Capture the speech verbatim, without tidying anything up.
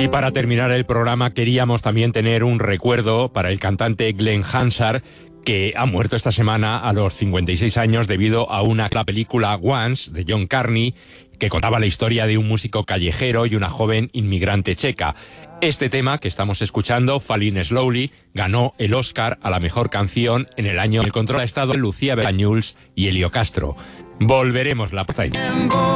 Y para terminar el programa queríamos también tener un recuerdo para el cantante Glenn Hansard, que ha muerto esta semana a los cincuenta y seis años debido a una la película Once de John Carney, que contaba la historia de un músico callejero y una joven inmigrante checa. Este tema que estamos escuchando, Falling Slowly, ganó el Oscar a la mejor canción en el año. El control ha estado en Lucía Belañuls y Helio Castro. Volveremos la próxima.